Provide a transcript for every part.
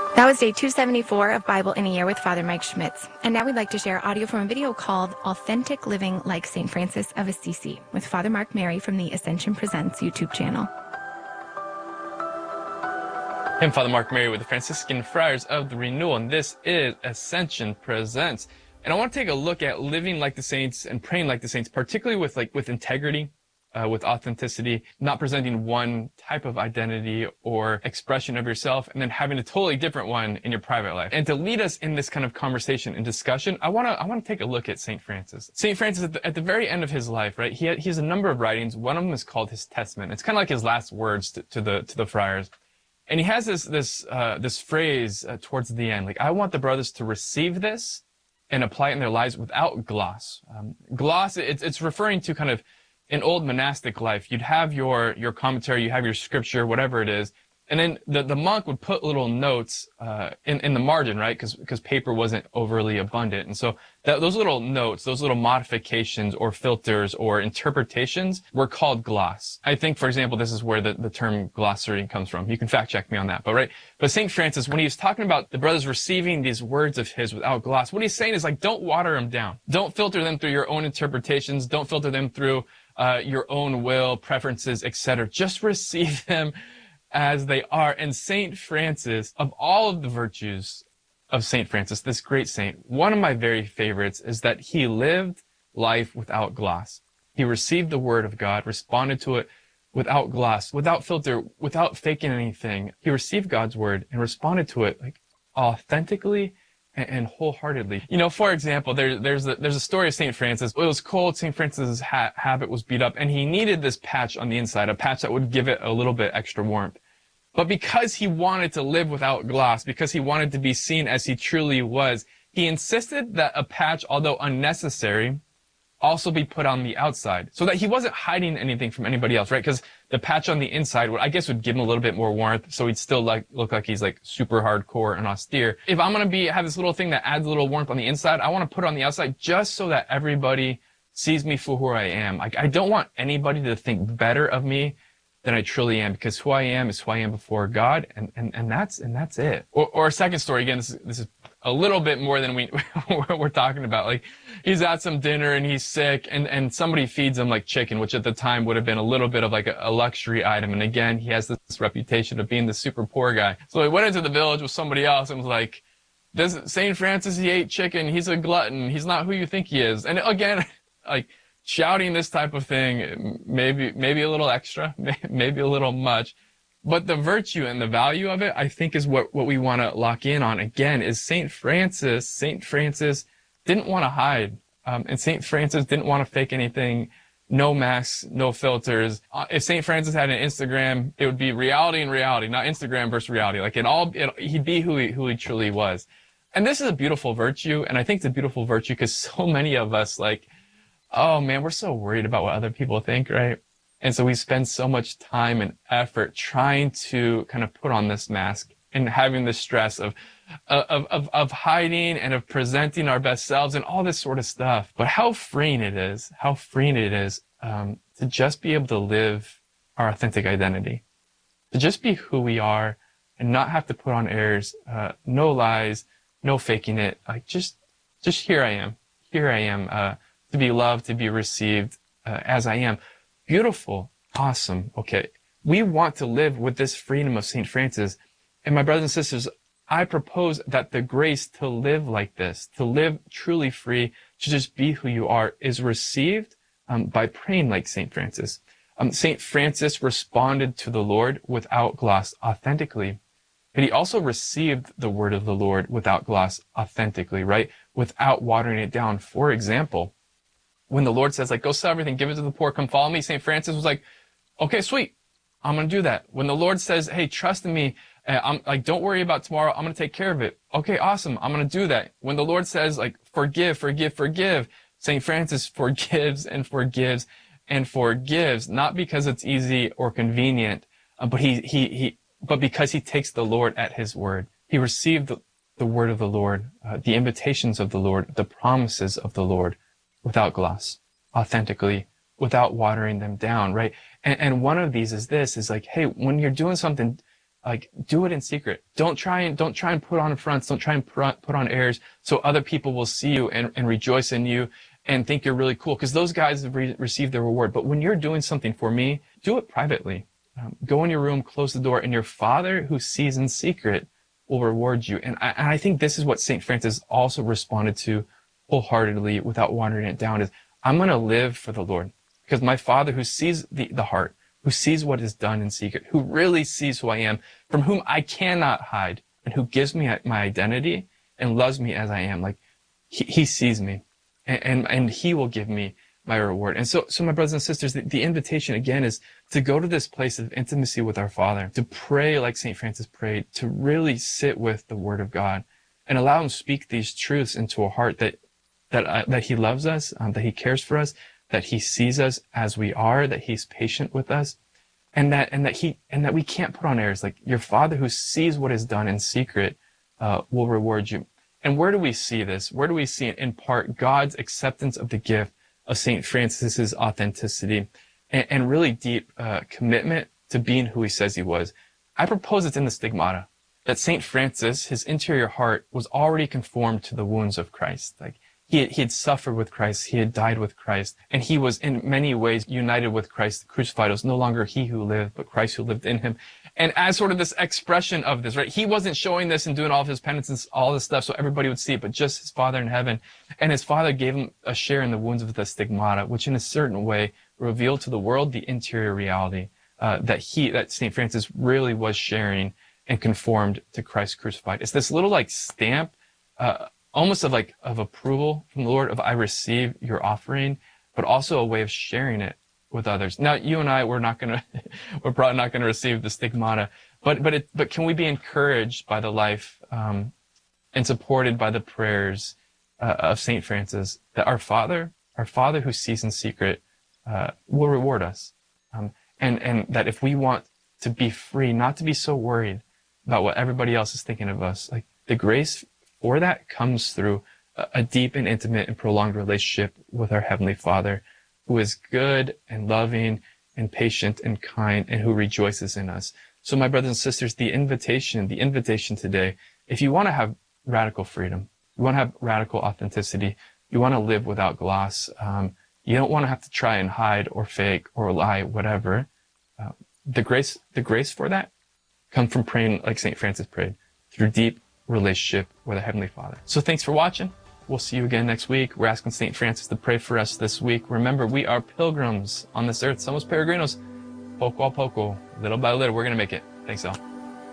That was day 274 of Bible in a Year with Father Mike Schmitz. And now we'd like to share audio from a video called Authentic Living Like St. Francis of Assisi with Father Mark Mary from the Ascension Presents YouTube channel. I'm Father Mark Mary with the Franciscan Friars of the Renewal, and this is Ascension Presents. And I want to take a look at living like the saints and praying like the saints, particularly with integrity, with authenticity, not presenting one type of identity or expression of yourself and then having a totally different one in your private life. And to lead us in this kind of conversation and discussion, I want to take a look at St. Francis. St. Francis, at the very end of his life, right, he has a number of writings. One of them is called his Testament. It's kind of like his last words to the friars. And he has this phrase towards the end, like, I want the brothers to receive this and apply it in their lives without gloss. Gloss, it's referring to kind of in old monastic life. You'd have your commentary, you have your scripture, whatever it is, and then the monk would put little notes in the margin, right? Because paper wasn't overly abundant, and so those little notes, those little modifications or filters or interpretations were called gloss. I think, for example, this is where the term glossary comes from. You can fact check me on that, but St. Francis, when he was talking about the brothers receiving these words of his without gloss, what he's saying is, like, don't water them down. Don't filter them through your own interpretations. Don't filter them through your own will, preferences, etc. Just receive them as they are. And St. Francis, of all of the virtues of St. Francis, this great saint, one of my very favorites is that he lived life without gloss. He received the word of God, responded to it without gloss, without filter, without faking anything. He received God's word and responded to it like authentically and wholeheartedly. You know, for example, there's a story of St. Francis. It was cold. St. Francis's habit was beat up, and he needed this patch on the inside, a patch that would give it a little bit extra warmth. But because he wanted to live without gloss, because he wanted to be seen as he truly was, he insisted that a patch, although unnecessary, also be put on the outside, so that he wasn't hiding anything from anybody else, right? Because the patch on the inside would give him a little bit more warmth, so he'd still look like he's like super hardcore and austere. If I'm gonna have this little thing that adds a little warmth on the inside, I want to put it on the outside just so that everybody sees me for who I am. Like, I don't want anybody to think better of me than I truly am, because who I am is who I am before God, and that's it. Or a second story, again, this is a little bit more than we're talking about. Like, he's at some dinner and he's sick, and somebody feeds him like chicken, which at the time would have been a little bit of like a luxury item. And again, he has this reputation of being the super poor guy. So he went into the village with somebody else and was like, St. Francis, he ate chicken, he's a glutton, he's not who you think he is. And again, like, shouting this type of thing, maybe a little extra, maybe a little much. But the virtue and the value of it, I think, is what we want to lock in on. Again, is St. Francis. St. Francis didn't want to hide. And St. Francis didn't want to fake anything. No masks, no filters. If St. Francis had an Instagram, it would be reality and reality, not Instagram versus reality. Like, he'd be who he truly was. And this is a beautiful virtue. And I think it's a beautiful virtue because so many of us, like, oh man, we're so worried about what other people think, right? And so we spend so much time and effort trying to kind of put on this mask and having the stress of hiding and of presenting our best selves and all this sort of stuff. But how freeing it is to just be able to live our authentic identity, to just be who we are and not have to put on airs, no lies, no faking it. Like, just here I am, to be loved, to be received as I am. Beautiful. Awesome. Okay. We want to live with this freedom of St. Francis. And my brothers and sisters, I propose that the grace to live like this, to live truly free, to just be who you are, is received by praying like St. Francis. St. Francis responded to the Lord without gloss, authentically. But he also received the word of the Lord without gloss, authentically, right? Without watering it down. For example, when the Lord says, like, go sell everything, give it to the poor, come follow me, St. Francis was like, okay, sweet, I'm going to do that. When the Lord says, hey, trust in me, I'm like, don't worry about tomorrow, I'm going to take care of it. Okay, awesome, I'm going to do that. When the Lord says, like, forgive, St. Francis forgives and forgives and forgives, not because it's easy or convenient, but because he takes the Lord at his word. He received the word of the Lord, the invitations of the Lord, the promises of the Lord, without gloss, authentically, without watering them down, right? And one of these is like, hey, when you're doing something, like do it in secret. Don't try and put on fronts. Don't try and put on airs so other people will see you and rejoice in you and think you're really cool, because those guys have received their reward. But when you're doing something for me, do it privately. Go in your room, close the door, and your Father who sees in secret will reward you. And I think this is what St. Francis also responded to wholeheartedly without watering it down, is I'm going to live for the Lord, because my Father who sees the heart, who sees what is done in secret, who really sees who I am, from whom I cannot hide, and who gives me my identity and loves me as I am. Like he sees me, and he will give me my reward. And so my brothers and sisters, the invitation again is to go to this place of intimacy with our Father, to pray like St. Francis prayed, to really sit with the Word of God and allow him to speak these truths into a heart that he loves us, that he cares for us, that he sees us as we are, that he's patient with us, and that we can't put on airs. Like your Father who sees what is done in secret will reward you. And where do we see this? Where do we see in part God's acceptance of the gift of St. Francis's authenticity and really deep commitment to being who he says he was? I propose it's in the Stigmata, that St. Francis, his interior heart was already conformed to the wounds of Christ. Like he had suffered with Christ, he had died with Christ, and he was in many ways united with Christ crucified. It was no longer he who lived, but Christ who lived in him. And as sort of this expression of this, right, he wasn't showing this and doing all of his penances, all this stuff so everybody would see it, but just his Father in heaven. And his Father gave him a share in the wounds of the Stigmata, which in a certain way revealed to the world the interior reality that St. Francis really was sharing and conformed to Christ crucified. It's this little like stamp, almost of approval from the Lord, of I receive your offering, but also a way of sharing it with others. Now, you and I, we're probably not gonna receive the Stigmata, but can we be encouraged by the life and supported by the prayers of St. Francis, that our Father who sees in secret will reward us, and that if we want to be free, not to be so worried about what everybody else is thinking of us, like the grace for that comes through a deep and intimate and prolonged relationship with our Heavenly Father, who is good and loving and patient and kind, and who rejoices in us. So my brothers and sisters, the invitation today, if you want to have radical freedom, you want to have radical authenticity, you want to live without gloss, you don't want to have to try and hide or fake or lie, whatever, the grace for that comes from praying like St. Francis prayed, through deep relationship with the Heavenly Father. So thanks for watching. We'll see you again next week. We're asking St. Francis to pray for us this week. Remember, we are pilgrims on this earth. Somos peregrinos. Poco a poco, little by little, we're going to make it. Thanks, all.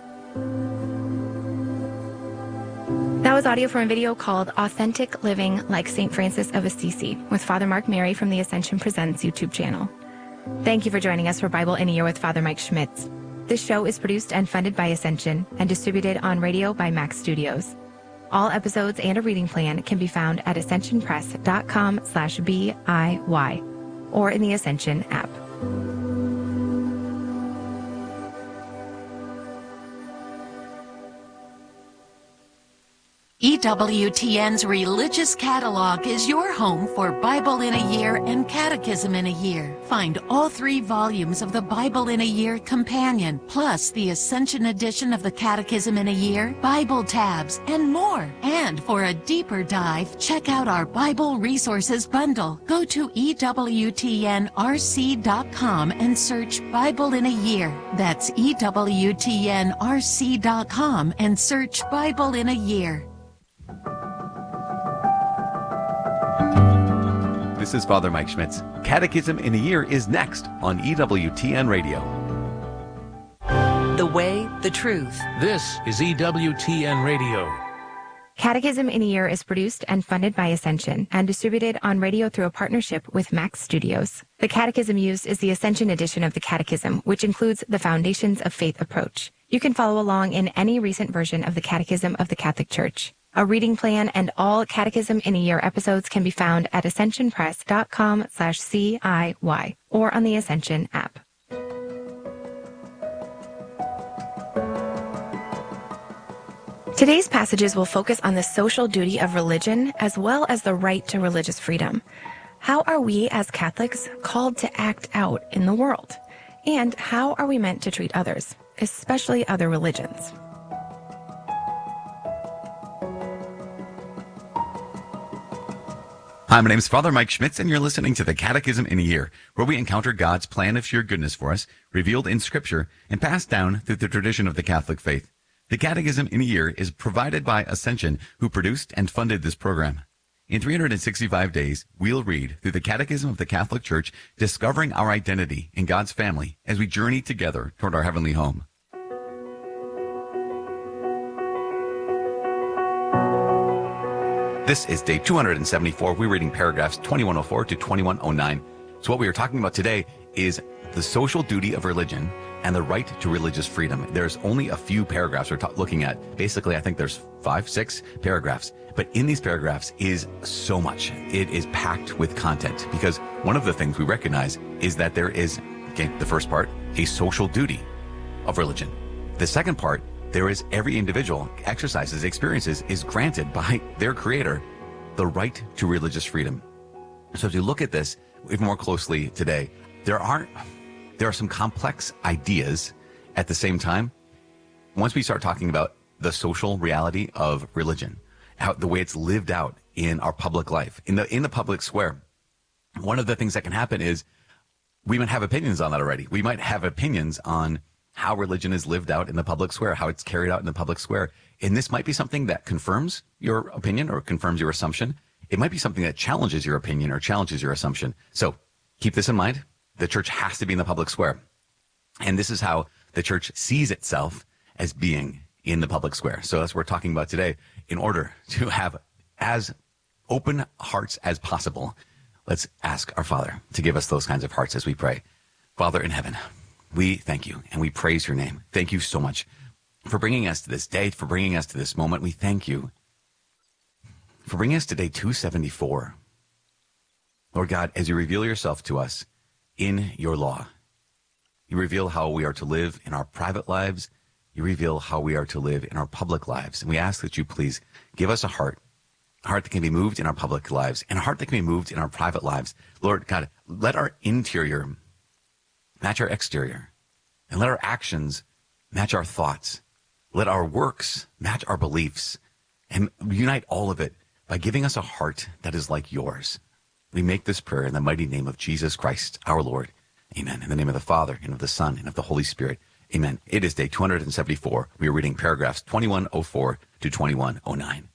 That was audio from a video called Authentic Living Like St. Francis of Assisi with Father Mark Mary from the Ascension Presents YouTube channel. Thank you for joining us for Bible in a Year with Father Mike Schmitz. This show is produced and funded by Ascension and distributed on radio by Max Studios. All episodes and a reading plan can be found at ascensionpress.com/BIY or in the Ascension app. EWTN's Religious Catalog is your home for Bible in a Year and Catechism in a Year. Find all 3 volumes of the Bible in a Year Companion, plus the Ascension edition of the Catechism in a Year, Bible tabs, and more. And for a deeper dive, check out our Bible Resources Bundle. Go to EWTNRC.com and search Bible in a Year. That's EWTNRC.com and search Bible in a Year. This is Father Mike Schmitz. Catechism in a Year is next on EWTN Radio. The way, the truth. This is EWTN Radio. Catechism in a Year is produced and funded by Ascension and distributed on radio through a partnership with Max Studios. The catechism used is the Ascension edition of the Catechism, which includes the Foundations of Faith approach. You can follow along in any recent version of the Catechism of the Catholic Church. A reading plan and all Catechism in a Year episodes can be found at ascensionpress.com/CIY or on the Ascension app. Today's passages will focus on the social duty of religion as well as the right to religious freedom. How are we as Catholics called to act out in the world? And how are we meant to treat others? especially other religions. Hi, my name is Father Mike Schmitz, and you're listening to the Catechism in a Year, where we encounter God's plan of sheer goodness for us, revealed in Scripture and passed down through the tradition of the Catholic faith. The Catechism in a Year is provided by Ascension, who produced and funded this program. In 365 days, we'll read through the Catechism of the Catholic Church, discovering our identity in God's family as we journey together toward our heavenly home. This is day 274. We're reading paragraphs 2104 to 2109. So what we are talking about today is the social duty of religion and the right to religious freedom. There's only a few paragraphs we're looking at. Basically, I think there's 5, 6 paragraphs. But in these paragraphs is so much. It is packed with content, because one of the things we recognize is that there is, okay, the first part, a social duty of religion. The second part, there is every individual exercises, experiences, is granted by their creator the right to religious freedom. So as you look at this even more closely today, there are some complex ideas at the same time. Once we start talking about the social reality of religion, how the way it's lived out in our public life, in the public square, one of the things that can happen is we might have opinions on that already. We might have opinions on how religion is lived out in the public square, how it's carried out in the public square. And this might be something that confirms your opinion or confirms your assumption. It might be something that challenges your opinion or challenges your assumption. So keep this in mind. The church has to be in the public square. And this is how the church sees itself as being in the public square. So that's what we're talking about today. In order to have as open hearts as possible, let's ask our Father to give us those kinds of hearts as we pray. Father in heaven, we thank you and we praise your name. Thank you so much for bringing us to this day, for bringing us to this moment. We thank you for bringing us to day 274. Lord God, as you reveal yourself to us in your law, you reveal how we are to live in our private lives. You reveal how we are to live in our public lives. And we ask that you please give us a heart that can be moved in our public lives and a heart that can be moved in our private lives. Lord God, let our interior match our exterior, and let our actions match our thoughts. Let our works match our beliefs, and unite all of it by giving us a heart that is like yours. We make this prayer in the mighty name of Jesus Christ, our Lord. Amen. In the name of the Father, and of the Son, and of the Holy Spirit. Amen. It is day 274. We are reading paragraphs 2104 to 2109.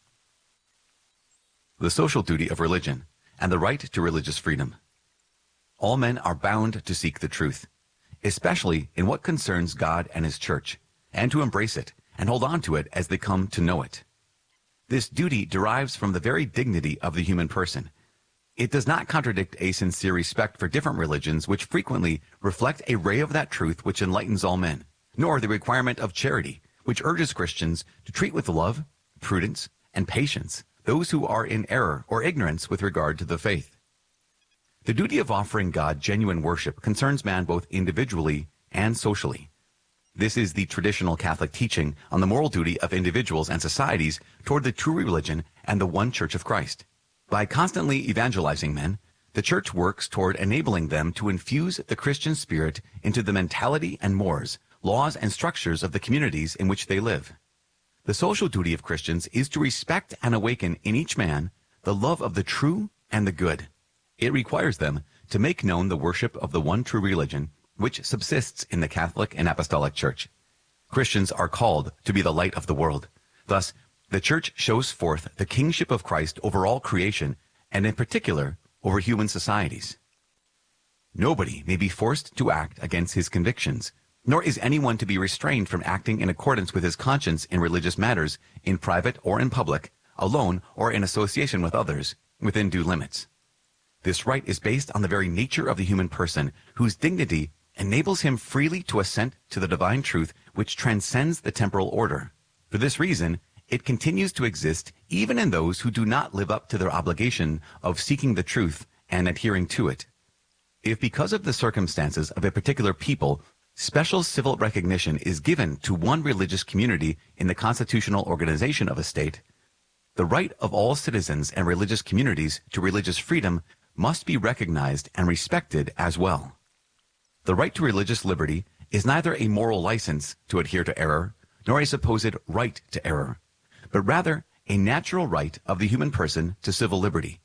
The social duty of religion and the right to religious freedom. All men are bound to seek the truth, especially in what concerns God and his church, and to embrace it and hold on to it as they come to know it. This duty derives from the very dignity of the human person. It does not contradict a sincere respect for different religions, which frequently reflect a ray of that truth which enlightens all men, nor the requirement of charity, which urges Christians to treat with love, prudence, and patience those who are in error or ignorance with regard to the faith. The duty of offering God genuine worship concerns man both individually and socially. This is the traditional Catholic teaching on the moral duty of individuals and societies toward the true religion and the one Church of Christ. By constantly evangelizing men, the Church works toward enabling them to infuse the Christian spirit into the mentality and mores, laws and structures of the communities in which they live. The social duty of Christians is to respect and awaken in each man the love of the true and the good. It requires them to make known the worship of the one true religion which subsists in the Catholic and Apostolic Church. Christians are called to be the light of the world. Thus, the Church shows forth the kingship of Christ over all creation, and in particular, over human societies. Nobody may be forced to act against his convictions, nor is anyone to be restrained from acting in accordance with his conscience in religious matters, in private or in public, alone or in association with others, within due limits. This right is based on the very nature of the human person, whose dignity enables him freely to assent to the divine truth which transcends the temporal order. For this reason, it continues to exist even in those who do not live up to their obligation of seeking the truth and adhering to it. If because of the circumstances of a particular people, special civil recognition is given to one religious community in the constitutional organization of a state, the right of all citizens and religious communities to religious freedom must be recognized and respected as well. The right to religious liberty is neither a moral license to adhere to error, nor a supposed right to error, but rather a natural right of the human person to civil liberty.